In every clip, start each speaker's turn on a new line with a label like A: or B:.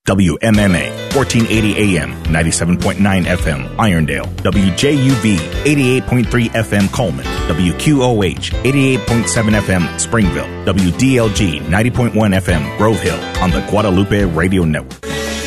A: WMMA, 1480 AM, 97.9 FM, Irondale. WJUV, 88.3 FM, Coleman. WQOH, 88.7 FM, Springville. WDLG, 90.1 FM, Grove Hill, on the Guadalupe Radio Network.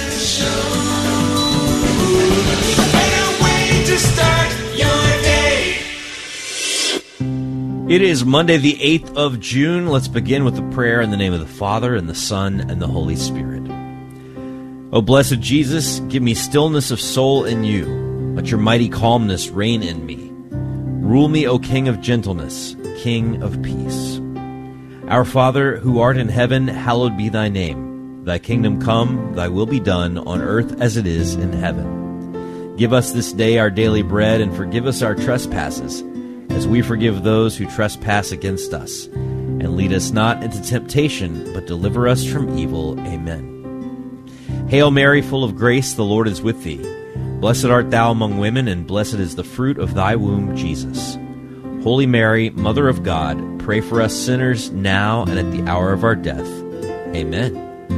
B: It is Monday, the 8th of June. Let's begin with a prayer in the name of the Father, and the Son, and the Holy Spirit. O blessed Jesus, give me stillness of soul in you. Let your mighty calmness reign in me. Rule me, O King of gentleness, King of peace. Our Father, who art in heaven, hallowed be thy name. Thy kingdom come, thy will be done, on earth as it is in heaven. Give us this day our daily bread, and forgive us our trespasses, as we forgive those who trespass against us. And lead us not into temptation, but deliver us from evil. Amen. Hail Mary, full of grace, the Lord is with thee. Blessed art thou among women, and blessed is the fruit of thy womb, Jesus. Holy Mary, Mother of God, pray for us sinners, now and at the hour of our death. Amen.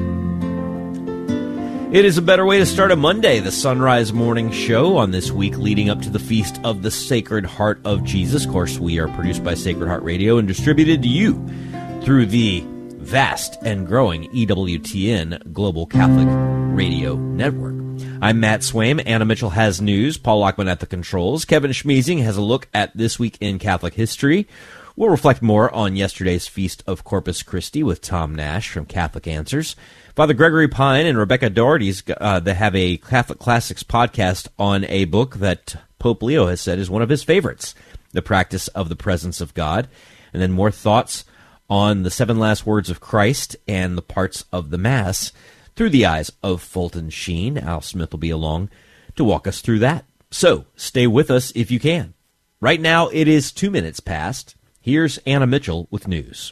B: It is a better way to start a Monday, the Sunrise Morning Show, on this week leading up to the Feast of the Sacred Heart of Jesus. Of course, we are produced by Sacred Heart Radio and distributed to you through the vast and growing EWTN Global Catholic Radio Network. I'm Matt Swaim. Anna Mitchell has news. Paul Lockman at the controls. Kevin Schmeezing has a look at this week in Catholic history. We'll reflect more on yesterday's Feast of Corpus Christi with Tom Nash from Catholic Answers. Father Gregory Pine and Rebecca Doherty's they have a Catholic Classics podcast on a book that Pope Leo has said is one of his favorites, The Practice of the Presence of God. And then more thoughts on the 7 last words of Christ and the parts of the Mass through the eyes of Fulton Sheen. Al Smith will be along to walk us through that. So stay with us if you can. Right now it is 2 minutes past. Here's Anna Mitchell with news.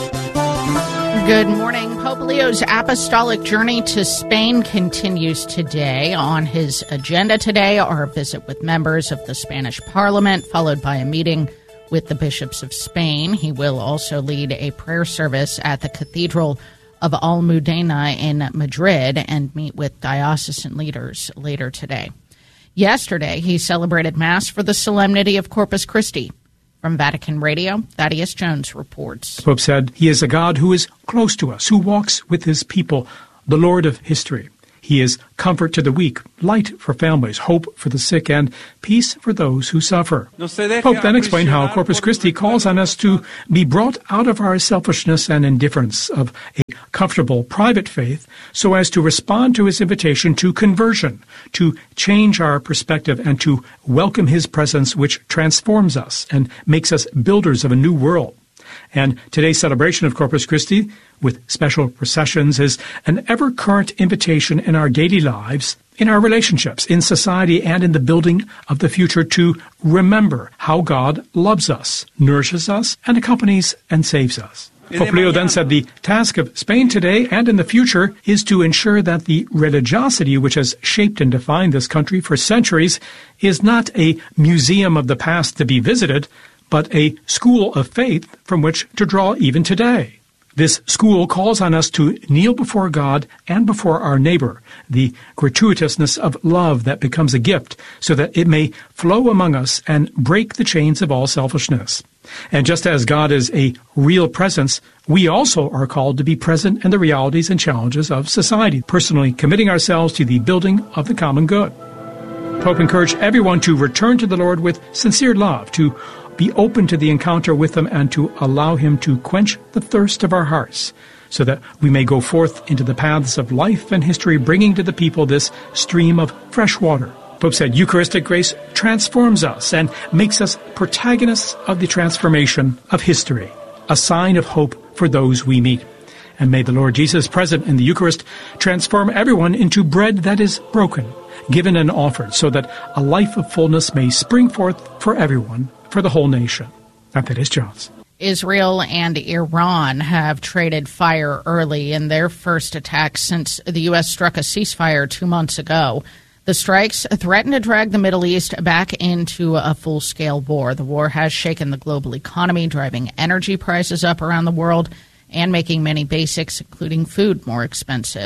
C: Good morning. Pope Leo's apostolic journey to Spain continues today. On his agenda today are a visit with members of the Spanish Parliament, followed by a meeting with the bishops of Spain. He will also lead a prayer service at the Cathedral of Almudena in Madrid and meet with diocesan leaders later today. Yesterday, he celebrated Mass for the Solemnity of Corpus Christi. From Vatican Radio, Thaddeus Jones reports.
D: The Pope said, "He is a God who is close to us, who walks with his people, the Lord of history. He is comfort to the weak, light for families, hope for the sick, and peace for those who suffer." Pope then explained how Corpus Christi calls on us to be brought out of our selfishness and indifference of a comfortable private faith so as to respond to his invitation to conversion, to change our perspective, and to welcome his presence, which transforms us and makes us builders of a new world. And today's celebration of Corpus Christi, with special processions, is an ever-current invitation in our daily lives, in our relationships, in society, and in the building of the future to remember how God loves us, nourishes us, and accompanies and saves us. Pope Leo then said the task of Spain today and in the future is to ensure that the religiosity which has shaped and defined this country for centuries is not a museum of the past to be visited, but a school of faith from which to draw even today. This school calls on us to kneel before God and before our neighbor, the gratuitousness of love that becomes a gift, so that it may flow among us and break the chains of all selfishness. And just as God is a real presence, we also are called to be present in the realities and challenges of society, personally committing ourselves to the building of the common good. Pope encouraged everyone to return to the Lord with sincere love, to be open to the encounter with him, and to allow him to quench the thirst of our hearts, so that we may go forth into the paths of life and history, bringing to the people this stream of fresh water. Pope said Eucharistic grace transforms us and makes us protagonists of the transformation of history, a sign of hope for those we meet. And may the Lord Jesus, present in the Eucharist, transform everyone into bread that is broken, given and offered, so that a life of fullness may spring forth for everyone, for the whole nation. I'm Thaddeus Jones.
C: Israel and Iran have traded fire early in their first attack since the U.S. struck a ceasefire 2 months ago. The strikes threaten to drag the Middle East back into a full-scale war. The war has shaken the global economy, driving energy prices up around the world and making many basics, including food, more expensive.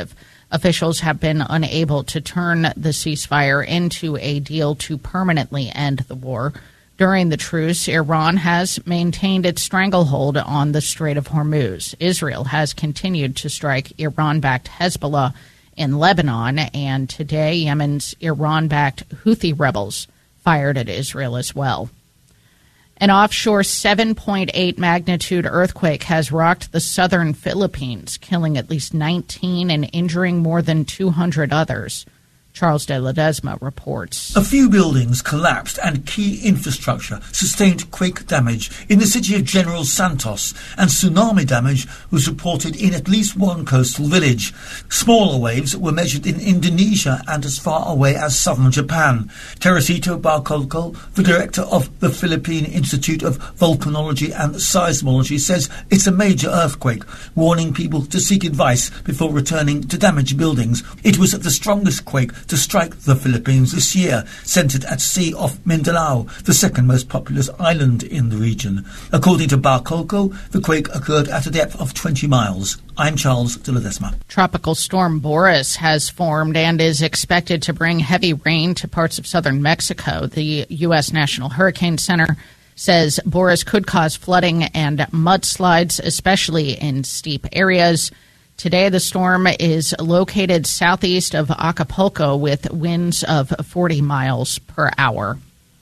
C: Officials have been unable to turn the ceasefire into a deal to permanently end the war. During the truce, Iran has maintained its stranglehold on the Strait of Hormuz. Israel has continued to strike Iran-backed Hezbollah in Lebanon, and today Yemen's Iran-backed Houthi rebels fired at Israel as well. An offshore 7.8 magnitude earthquake has rocked the southern Philippines, killing at least 19 and injuring more than 200 others. Charles de Ledesma reports.
E: A few buildings collapsed and key infrastructure sustained quake damage in the city of General Santos, and tsunami damage was reported in at least one coastal village. Smaller waves were measured in Indonesia and as far away as southern Japan. Teresito Barcolco, the director of the Philippine Institute of Volcanology and Seismology, says it's a major earthquake, warning people to seek advice before returning to damaged buildings. It was the strongest quake to strike the Philippines this year, centred at sea off Mindanao, the second most populous island in the region. According to Barcolco, the quake occurred at a depth of 20 miles. I'm Charles de Ledesma.
C: Tropical storm Boris has formed and is expected to bring heavy rain to parts of southern Mexico. The U.S. National Hurricane Center says Boris could cause flooding and mudslides, especially in steep areas. Today, the storm is located southeast of Acapulco with winds of 40 miles per hour.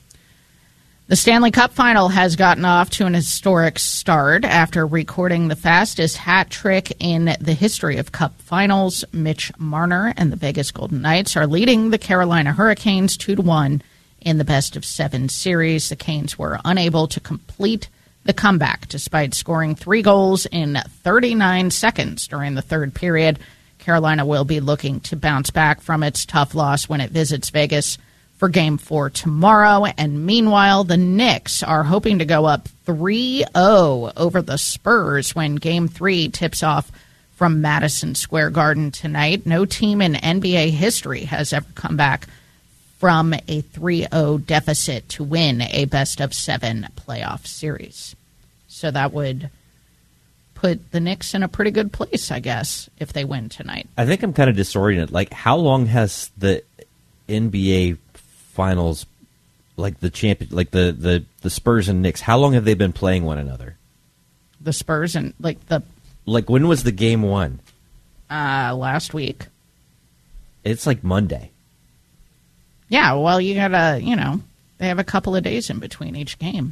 C: The Stanley Cup final has gotten off to an historic start after recording the fastest hat trick in the history of Cup finals. Mitch Marner and the Vegas Golden Knights are leading the Carolina Hurricanes 2-1 in the best-of-7 series. The Canes were unable to complete the comeback despite scoring 3 goals in 39 seconds during the third period. Carolina will be looking to bounce back from its tough loss when it visits Vegas for Game 4 tomorrow. And meanwhile, the Knicks are hoping to go up 3-0 over the Spurs when Game 3 tips off from Madison Square Garden tonight. No team in NBA history has ever come back from a 3-0 deficit to win a best-of-7 playoff series. So that would put the Knicks in a pretty good place, I guess, if they win tonight.
B: I think I'm kind of disoriented. Like, how long has the NBA Finals, like the champion, like the Spurs and Knicks, how long have they been playing one another?
C: The Spurs and like
B: when was the game one?
C: Last week.
B: It's like Monday.
C: Yeah, well, you gotta, they have a couple of days in between each game.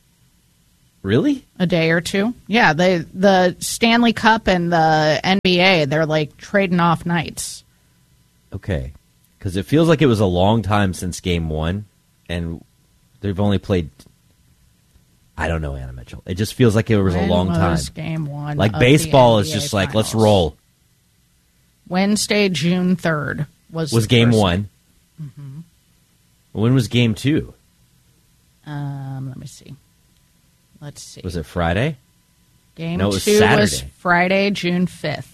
B: Really?
C: A day or two. Yeah, the Stanley Cup and the NBA, they're like trading off nights.
B: Okay. Because it feels like it was a long time since game one, and they've only played, I don't know, Anna Mitchell. It just feels like it was a long time.
C: Game one.
B: Like baseball is just like, let's roll.
C: Wednesday, June 3rd was
B: game one. Mm-hmm. When was game 2?
C: Let me see. Let's see.
B: Was it Friday?
C: Game
B: no, it was
C: 2
B: Saturday.
C: Was Friday, June 5th.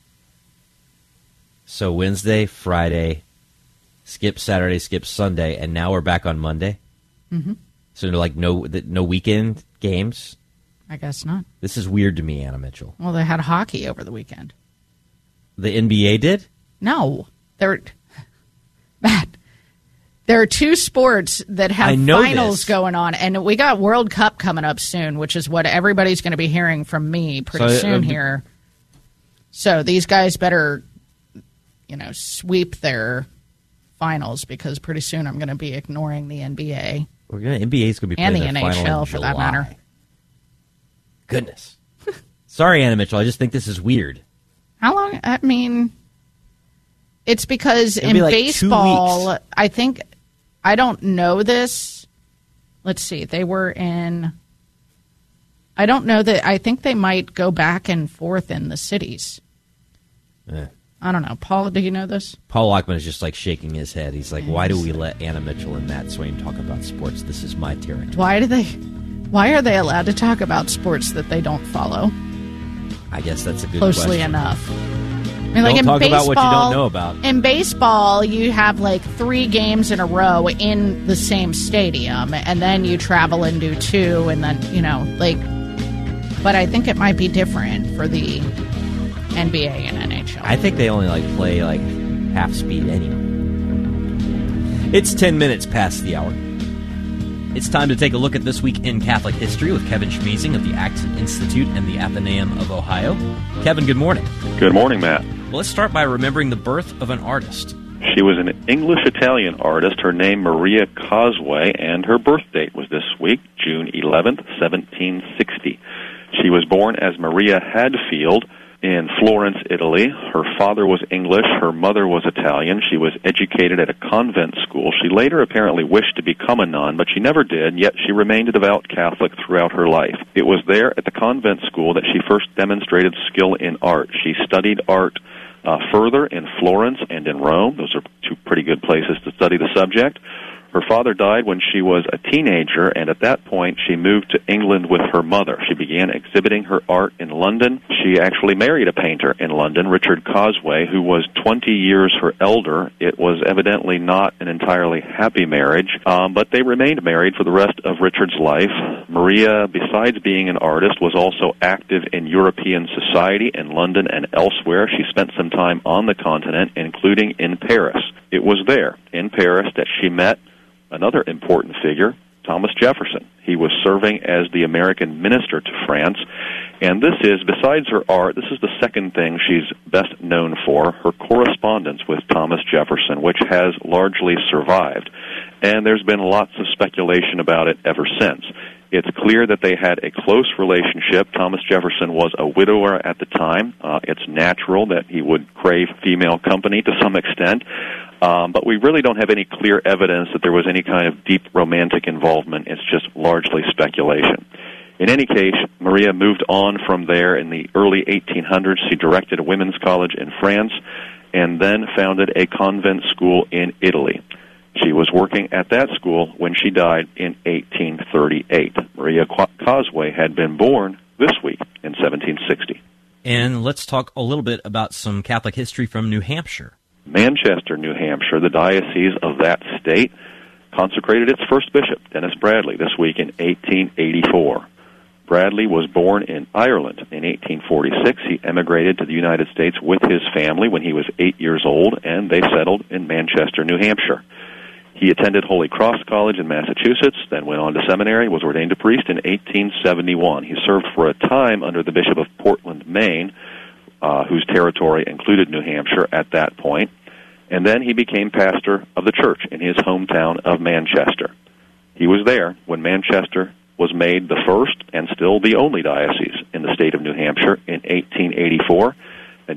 B: So Wednesday, Friday, skip Saturday, skip Sunday, and now we're back on Monday?
C: Mm-hmm.
B: So like no weekend games?
C: I guess not.
B: This is weird to me, Anna Mitchell.
C: Well, they had hockey over the weekend.
B: The NBA did?
C: No. Matt, there are 2 sports that have finals going on, and we got World Cup coming up soon, which is what everybody's going to be hearing from me pretty soon here. So these guys better, sweep their finals, because pretty soon I'm going to be ignoring the NBA.
B: NBA's going to be playing
C: and the
B: their final
C: NHL
B: in
C: for
B: July.
C: that matter.
B: Goodness. Sorry, Anna Mitchell. I just think this is weird.
C: How long? I mean, it's because
B: It'll
C: in
B: be like
C: baseball, I think, I don't know this. Let's see. They were in, I don't know that, I think they might go back and forth in the cities. I don't know. Paul, do you know this?
B: Paul Lockman is just like shaking his head. He's like, why do we let Anna Mitchell and Matt Swain talk about sports? This is my territory.
C: Why are they allowed to talk about sports that they don't follow?
B: I guess that's a good
C: closely
B: question.
C: enough. I mean,
B: don't
C: like
B: talk
C: baseball,
B: about what you don't know about.
C: In baseball, you have like 3 games in a row in the same stadium, and then you travel and do 2, and then, but I think it might be different for the NBA and NHL.
B: I think they only play half speed anyway. It's 10 minutes past the hour. It's time to take a look at This Week in Catholic History with Kevin Schmiesing of the Acton Institute and the Athenaeum of Ohio. Kevin, good morning.
F: Good morning, Matt.
B: Well, let's start by remembering the birth of an artist.
F: She was an English-Italian artist, her name Maria Cosway, and her birth date was this week, June 11th, 1760. She was born as Maria Hadfield in Florence, Italy. Her father was English, her mother was Italian. She was educated at a convent school. She later apparently wished to become a nun, but she never did, yet she remained a devout Catholic throughout her life. It was there at the convent school that she first demonstrated skill in art. She studied art further in Florence and in Rome. Those are two pretty good places to study the subject. Her father died when she was a teenager, and at that point she moved to England with her mother. She began exhibiting her art in London. She actually married a painter in London, Richard Cosway, who was 20 years her elder. It was evidently not an entirely happy marriage, but they remained married for the rest of Richard's life. Maria, besides being an artist, was also active in European society in London and elsewhere. She spent some time on the continent, including in Paris. It was there, in Paris, that she met another important figure, Thomas Jefferson. He was serving as the American minister to France, and this is, besides her art, this is the second thing she's best known for, her correspondence with Thomas Jefferson, which has largely survived. And there's been lots of speculation about it ever since. It's clear that they had a close relationship. Thomas Jefferson was a widower at the time. It's natural that he would crave female company to some extent. But we really don't have any clear evidence that there was any kind of deep romantic involvement. It's just largely speculation. In any case, Maria moved on from there in the early 1800s. She directed a women's college in France and then founded a convent school in Italy. She was working at that school when she died in 1838. Maria Cosway had been born this week in 1760.
B: And let's talk a little bit about some Catholic history from New Hampshire.
F: Manchester, New Hampshire, the diocese of that state, consecrated its first bishop, Dennis Bradley, this week in 1884. Bradley was born in Ireland in 1846. He emigrated to the United States with his family when he was 8 years old, and they settled in Manchester, New Hampshire. He attended Holy Cross College in Massachusetts, then went on to seminary, was ordained a priest in 1871. He served for a time under the Bishop of Portland, Maine, whose territory included New Hampshire at that point, and then he became pastor of the church in his hometown of Manchester. He was there when Manchester was made the first and still the only diocese in the state of New Hampshire in 1884.